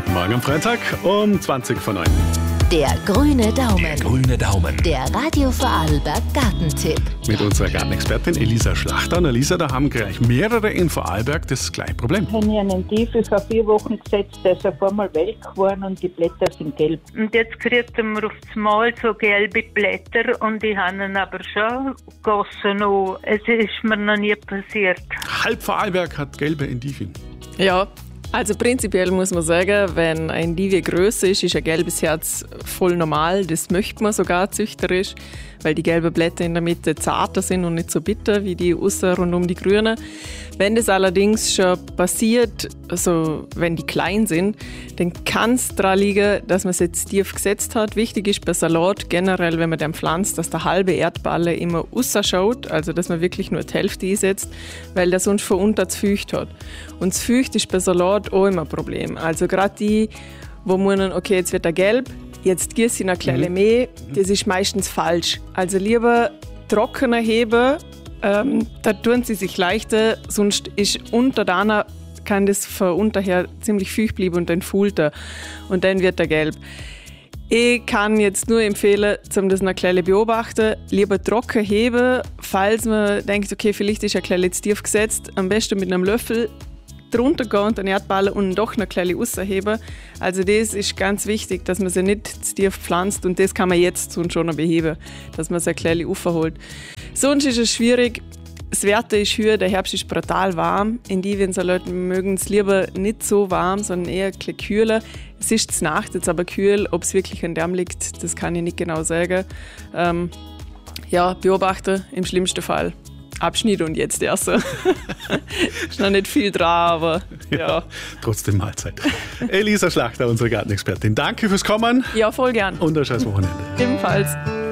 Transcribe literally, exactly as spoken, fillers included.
Guten Morgen am Freitag um zwanzig vor neun. Der grüne Daumen. Der grüne Daumen. Der Radio Vorarlberg Gartentipp. Mit unserer Gartenexpertin Elisa Schlachter. Und Elisa, da haben gleich mehrere in Vorarlberg das gleiche Problem. Ich habe einen Tiefel vor vier Wochen gesetzt, der ist auf einmal welk geworden und die Blätter sind gelb. Und jetzt kriegt er auf das Mal so gelbe Blätter und ich habe ihn aber schon gegossen. Auch. Es ist mir noch nie passiert. Halb Vorarlberg hat gelbe Endivien. Ja, also prinzipiell muss man sagen, wenn ein Endivie grösser ist, ist ein gelbes Herz voll normal. Das möchte man sogar züchterisch, weil die gelben Blätter in der Mitte zarter sind und nicht so bitter wie die aussen rund um die grünen. Wenn das allerdings schon passiert, also wenn die klein sind, dann kann es daran liegen, dass man es jetzt tief gesetzt hat. Wichtig ist bei Salat generell, wenn man den pflanzt, dass der halbe Erdballe immer rausschaut, also dass man wirklich nur die Hälfte einsetzt, weil der sonst von unten zu feucht hat. Und zu feucht ist bei Salat auch immer ein Problem. Also gerade die, wo meinen, okay, jetzt wird er gelb, jetzt gieße ich noch ein kleines Mhm. mehr, das ist meistens falsch. Also lieber trockener heben, ähm, da tun sie sich leichter, sonst ist unter deiner kann das von unterher ziemlich feucht bleiben und dann fühlt er und dann wird er gelb. Ich kann jetzt nur empfehlen, um das noch ein bisschen beobachten, lieber trocken heben, falls man denkt, okay, vielleicht ist ein bisschen jetzt tief gesetzt, am besten mit einem Löffel drunter gehen und den Erdball und doch noch ein bisschen rausheben. Also das ist ganz wichtig, dass man sie nicht zu tief pflanzt und das kann man jetzt schon noch beheben, dass man sie ein bisschen aufholt. Sonst ist es schwierig. Das Wetter ist höher, der Herbst ist brutal warm. Endiviensalat mögen es lieber nicht so warm, sondern eher ein bisschen kühler. Es ist zur Nacht jetzt aber kühl. Ob es wirklich an dem liegt, das kann ich nicht genau sagen. Ähm, ja, beobachte im schlimmsten Fall. Abschnitt und jetzt erst. Ist noch nicht viel dran, aber ja. Ja, trotzdem Mahlzeit. Elisa Schlachter, unsere Gartenexpertin. Danke fürs Kommen Ja, voll gern. und ein schönes Wochenende. Ebenfalls.